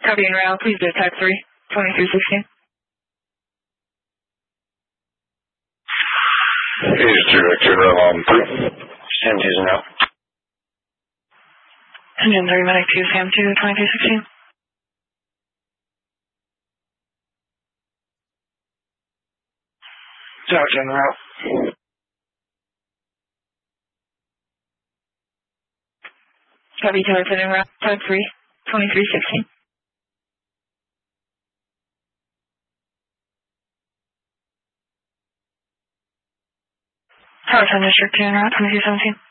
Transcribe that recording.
Copy en route, please attack 3, 2316. East direct to route 3. Sam 2's en route. Engine 3, medic 2, Sam 2, 2316. Dodge en route. Copy Tower 10 en route, Tower 3, 2316. Tower 10 District 2 en route, 2217.